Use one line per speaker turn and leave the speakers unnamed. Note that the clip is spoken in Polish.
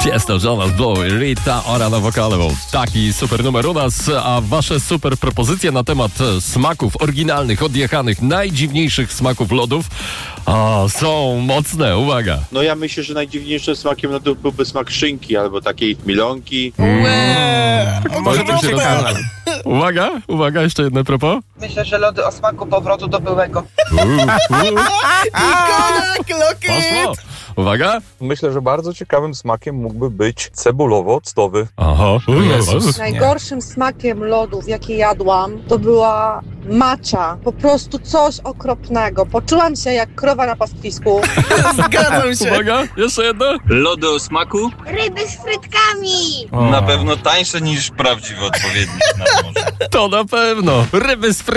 Tiesto, Jonas Blue, Rita Ora na wokalu. Taki super numer u nas, a wasze super propozycje na temat smaków oryginalnych, odjechanych, najdziwniejszych smaków lodów są mocne, uwaga.
No ja myślę, że najdziwniejszym smakiem lodów byłby smak szynki albo takiej milonki.
Może być lokalna.
Uwaga, jeszcze jedno propos.
Myślę, że lody o smaku powrotu do byłego.
Poszło. Uwaga.
Myślę, że bardzo ciekawym smakiem mógłby być cebulowo-octowy.
Aha.
Jezus.
Najgorszym smakiem lodów, jakie jadłam, to była matcha. Po prostu coś okropnego. Poczułam się jak krowa na pastwisku.
Zgadzam się.
Uwaga, jeszcze jedno.
Lody o smaku?
Ryby z frytkami!
Na pewno tańsze niż prawdziwy odpowiednik na morzu.
To na pewno. Ryby z